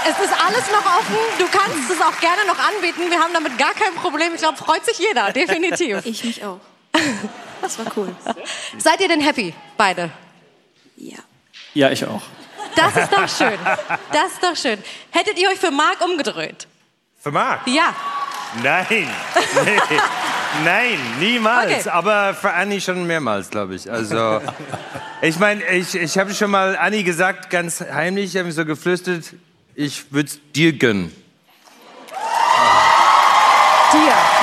Es ist alles noch offen. Du kannst es auch gerne noch anbieten. Wir haben damit gar kein Problem. Ich glaube, freut sich jeder, definitiv. Ich mich auch. Das war cool. Seid ihr denn happy, beide? Ja. Ja, ich auch. Das ist doch schön. Das ist doch schön. Hättet ihr euch für Marc umgedreht? Für Marc? Ja. Nein. Nee. Nein, niemals. Okay. Aber für Anni schon mehrmals, glaube ich. Also, ich meine, ich habe schon mal Anni gesagt, ganz heimlich, ich habe so geflüstert, ich würde es dir gönnen. Dir.